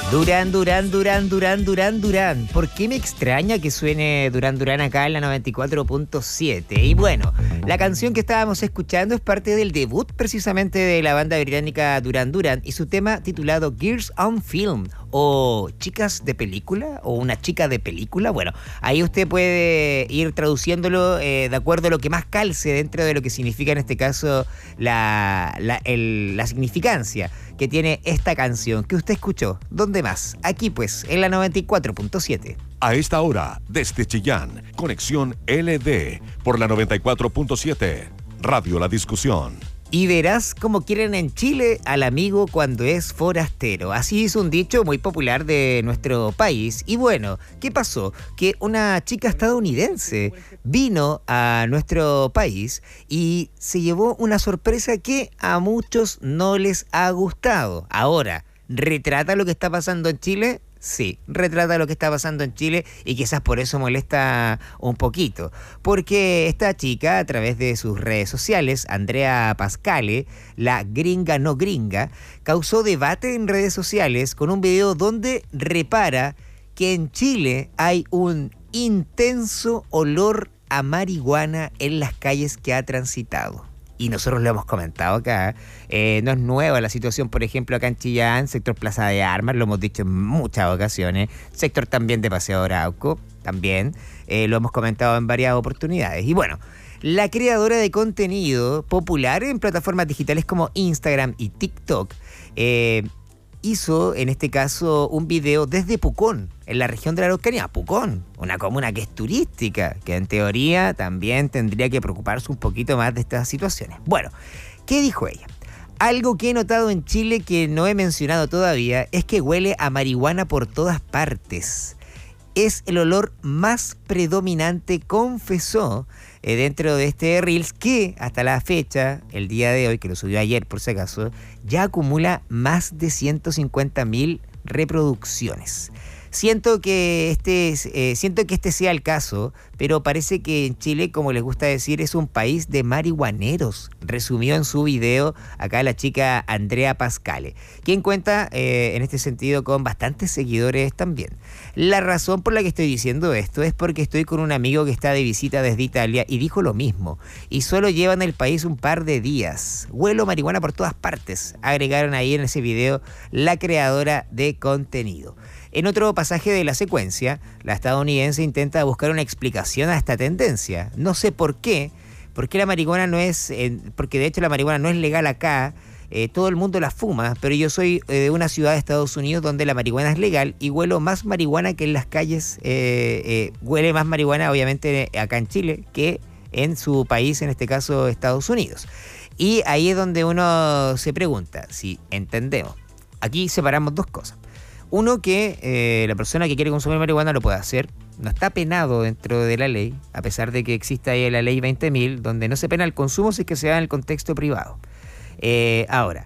Durán, Durán, Durán, Durán, Durán, Durán. ¿Por qué me extraña que suene Durán, Durán acá en la 94.7? Y bueno, la canción que estábamos escuchando es parte del debut precisamente de la banda británica Duran Duran y su tema titulado Girls on Film o Chicas de Película o Una Chica de Película. Bueno, ahí usted puede ir traduciéndolo de acuerdo a lo que más calce dentro de lo que significa en este caso la significancia que tiene esta canción que usted escuchó. ¿Dónde más? Aquí pues, en la 94.7. A esta hora, desde Chillán, conexión LD por la 94.7. Radio La Discusión. Y verás cómo quieren en Chile al amigo cuando es forastero. Así es un dicho muy popular de nuestro país. Y bueno, ¿qué pasó? Que una chica estadounidense vino a nuestro país y se llevó una sorpresa que a muchos no les ha gustado. Ahora, ¿retrata lo que está pasando en Chile? Sí, retrata lo que está pasando en Chile y quizás por eso molesta un poquito. Porque esta chica, a través de sus redes sociales, Andrea Pascale, la gringa no gringa, causó debate en redes sociales con un video donde repara que en Chile hay un intenso olor a marihuana en las calles que ha transitado. Y nosotros lo hemos comentado acá, no es nueva la situación, por ejemplo, acá en Chillán, sector Plaza de Armas, lo hemos dicho en muchas ocasiones, sector también de Paseo Arauco, también, lo hemos comentado en varias oportunidades. Y bueno, la creadora de contenido popular en plataformas digitales como Instagram y TikTok, hizo, en este caso, un video desde Pucón, en la región de la Araucanía. Pucón, una comuna que es turística, que en teoría también tendría que preocuparse un poquito más de estas situaciones. Bueno, ¿qué dijo ella? Algo que he notado en Chile que no he mencionado todavía es que huele a marihuana por todas partes. Es el olor más predominante, confesó, dentro de este Reels, que hasta la fecha, el día de hoy, que lo subió ayer por si acaso, ya acumula más de 150.000 reproducciones. Siento que este sea el caso, pero parece que en Chile, como les gusta decir, es un país de marihuaneros, resumió en su video acá la chica Andrea Pascale, quien cuenta en este sentido con bastantes seguidores también. La razón por la que estoy diciendo esto es porque estoy con un amigo que está de visita desde Italia y dijo lo mismo, y solo lleva en el país un par de días. Huelo marihuana por todas partes, agregaron ahí en ese video la creadora de contenido. En otro pasaje de la secuencia, la estadounidense intenta buscar una explicación a esta tendencia. No sé por qué la marihuana no es, porque de hecho la marihuana no es legal acá, todo el mundo la fuma, pero yo soy de una ciudad de Estados Unidos donde la marihuana es legal y huelo más marihuana que en las calles, huele más marihuana obviamente acá en Chile que en su país, en este caso Estados Unidos. Y ahí es donde uno se pregunta si entendemos. Aquí separamos dos cosas. Uno, que la persona que quiere consumir marihuana lo puede hacer, no está penado dentro de la ley, a pesar de que exista ahí la ley 20.000, donde no se pena el consumo si es que se da en el contexto privado. Ahora,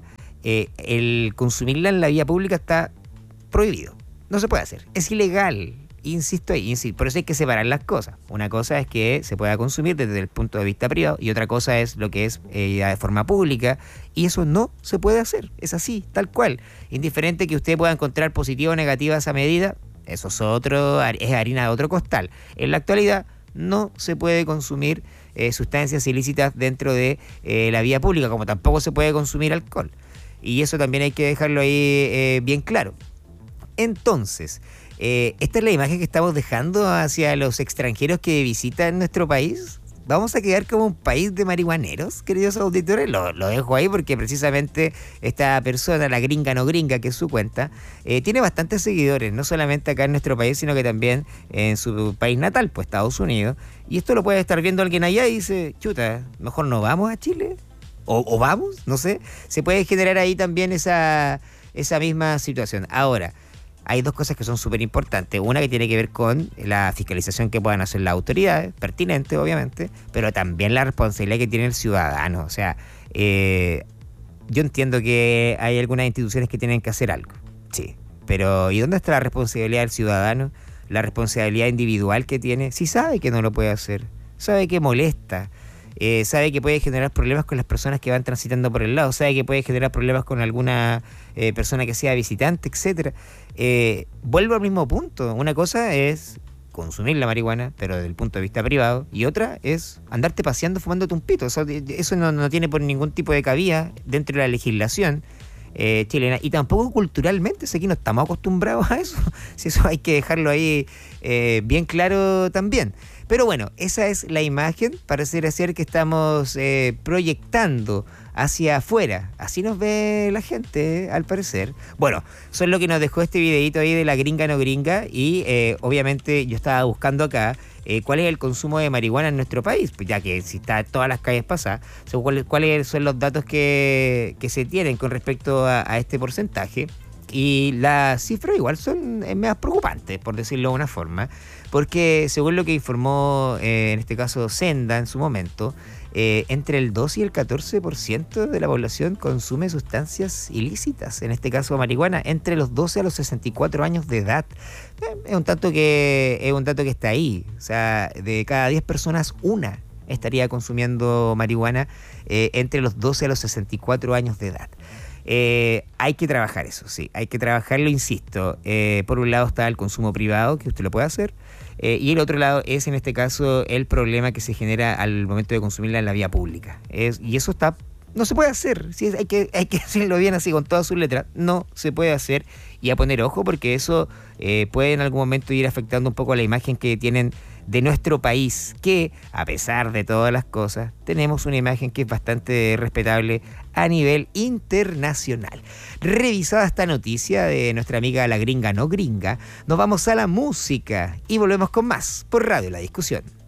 el consumirla en la vía pública está prohibido, no se puede hacer, es ilegal. Insisto ahí, por eso hay que separar las cosas. Una cosa es que se pueda consumir desde el punto de vista privado y otra cosa es lo que es ya de forma pública, y eso no se puede hacer, es así, tal cual. Indiferente que usted pueda encontrar positiva o negativa esa medida, eso es harina de otro costal. En la actualidad no se puede consumir sustancias ilícitas dentro de la vía pública, como tampoco se puede consumir alcohol. Y eso también hay que dejarlo ahí bien claro. Entonces, esta es la imagen que estamos dejando hacia los extranjeros que visitan nuestro país. ¿Vamos a quedar como un país de marihuaneros, queridos auditores? Lo dejo ahí porque precisamente esta persona, la gringa no gringa, que es su cuenta, tiene bastantes seguidores, no solamente acá en nuestro país, sino que también en su país natal, pues Estados Unidos. Y esto lo puede estar viendo alguien allá y dice, chuta, mejor no vamos a Chile. O vamos, no sé. Se puede generar ahí también esa misma situación. Ahora, hay dos cosas que son súper importantes. Una que tiene que ver con la fiscalización que puedan hacer las autoridades, pertinente obviamente, pero también la responsabilidad que tiene el ciudadano. O sea, yo entiendo que hay algunas instituciones que tienen que hacer algo, sí, pero ¿y dónde está la responsabilidad del ciudadano? La responsabilidad individual que tiene, si sabe que no lo puede hacer, sabe que molesta. sabe que puede generar problemas con las personas que van transitando por el lado, sabe que puede generar problemas con alguna persona que sea visitante, etcétera. Vuelvo al mismo punto. Una cosa es consumir la marihuana, pero desde el punto de vista privado, y otra es andarte paseando fumándote un pito. Eso no tiene por ningún tipo de cabida dentro de la legislación chilena, y tampoco culturalmente. Aquí no estamos acostumbrados a eso. Si eso hay que dejarlo ahí bien claro también. Pero bueno, esa es la imagen, parece ser que estamos proyectando hacia afuera. Así nos ve la gente, al parecer. Bueno, eso es lo que nos dejó este videito ahí de la gringa no gringa, y obviamente yo estaba buscando acá cuál es el consumo de marihuana en nuestro país, pues ya que si está en todas las calles pasadas, cuáles son los datos que se tienen con respecto a este porcentaje. Y las cifras igual son más preocupantes, por decirlo de una forma, porque según lo que informó en este caso Senda en su momento, entre el 2 y el 14% de la población consume sustancias ilícitas, en este caso marihuana, entre los 12 a los 64 años de edad. Es un dato que está ahí. O sea, de cada 10 personas, una estaría consumiendo marihuana entre los 12 a los 64 años de edad. Hay que trabajar eso, sí, hay que trabajarlo, insisto. Por un lado está el consumo privado, que usted lo puede hacer, y el otro lado es, en este caso, el problema que se genera al momento de consumirla en la vía pública. Y eso no se puede hacer, ¿sí? Hay que decirlo bien así, con todas sus letras, no se puede hacer, y a poner ojo, porque eso puede en algún momento ir afectando un poco la imagen que tienen de nuestro país, que a pesar de todas las cosas, tenemos una imagen que es bastante respetable a nivel internacional. Revisada esta noticia de nuestra amiga la gringa no gringa, nos vamos a la música y volvemos con más por Radio La Discusión.